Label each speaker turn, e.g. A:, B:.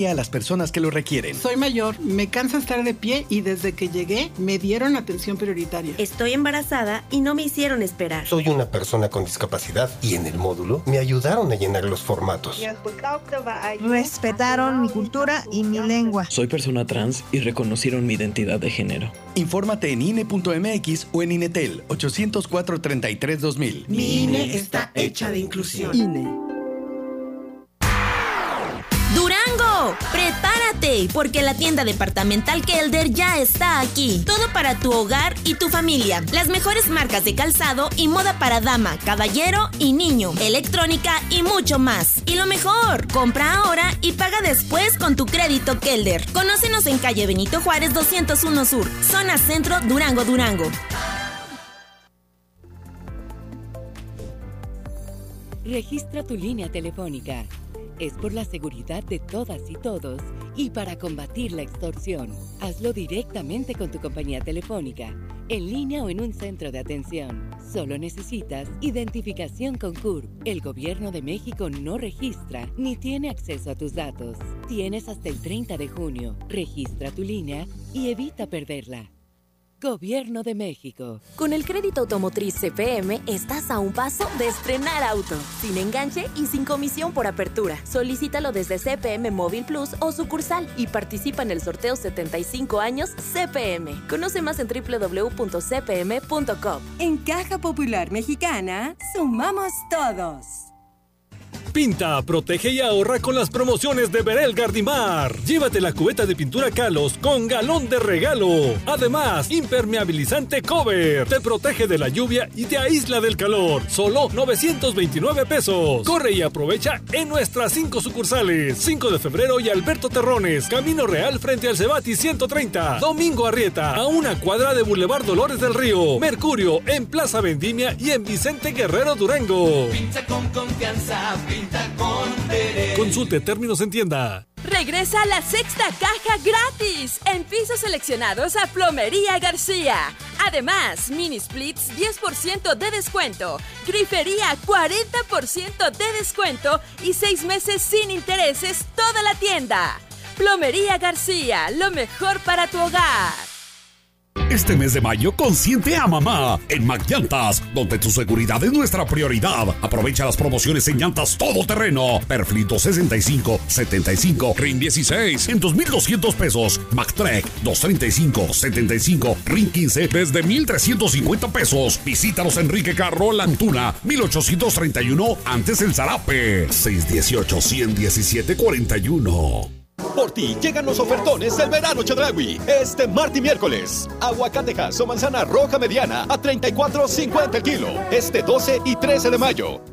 A: a las personas que lo requieren.
B: Soy mayor, me cansa estar de pie y desde que llegué me dieron atención prioritaria.
C: Estoy embarazada y no me hicieron esperar.
D: Soy una persona con discapacidad y en el módulo me ayudaron a llenar los formatos.
E: Respetaron mi cultura y mi lengua.
F: Soy persona trans y reconocieron mi identidad de género.
A: Infórmate en INE.mx o en INETEL 804-33-2000.
B: Mi INE está hecha de inclusión.
A: INE.
G: ¡Durango! ¡Prepárate! Porque la tienda departamental Kelder ya está aquí. Todo para tu hogar y tu familia. Las mejores marcas de calzado y moda para dama, caballero y niño. Electrónica y mucho más. Y lo mejor, compra ahora y paga después con tu crédito Kelder. Conócenos en calle Benito Juárez 201 Sur, zona centro, Durango, Durango.
H: Registra tu línea telefónica. Es por la seguridad de todas y todos y para combatir la extorsión. Hazlo directamente con tu compañía telefónica, en línea o en un centro de atención. Solo necesitas identificación con CURP. El Gobierno de México no registra ni tiene acceso a tus datos. Tienes hasta el 30 de junio. Registra tu línea y evita perderla. Gobierno de México.
I: Con el crédito automotriz CFM estás a un paso de estrenar auto, sin enganche y sin comisión por apertura. Solicítalo desde CFM Móvil Plus o sucursal y participa en el sorteo 75 años CFM. Conoce más en www.cfm.com.
J: En Caja Popular Mexicana, sumamos todos.
K: Pinta, protege y ahorra con las promociones de Verel Gardimar. Llévate la cubeta de pintura Kalos con galón de regalo. Además, impermeabilizante Cover. Te protege de la lluvia y te aísla del calor. Solo 929 pesos. Corre y aprovecha en nuestras 5 sucursales. 5 de febrero y Alberto Terrones. Camino Real frente al Cebati 130. Domingo Arrieta, a una cuadra de Boulevard Dolores del Río. Mercurio, en Plaza Vendimia y en Vicente Guerrero Durango.
L: Pinta con confianza, pinta con Verel.
K: Consulte términos en tienda.
M: Regresa la sexta caja gratis en pisos seleccionados a Plomería García. Además, mini splits 10% de descuento, grifería 40% de descuento y 6 meses sin intereses toda la tienda. Plomería García, lo mejor para tu hogar.
N: Este mes de mayo consiente a mamá en McLlantas, donde tu seguridad es nuestra prioridad. Aprovecha las promociones en llantas todoterreno. Perfil 265, 75, RIN 16 en 2,200 pesos. McTrek 235, 75, RIN 15 desde 1,350 pesos. Visítanos Enrique Carro Lantuna, 1831, antes el Zarape. 618-117-41.
O: Por ti llegan los ofertones del verano Chedraui. Este martes y miércoles. Aguacatejas o manzana roja mediana a $34.50 el kilo. Este 12 y 13 de mayo.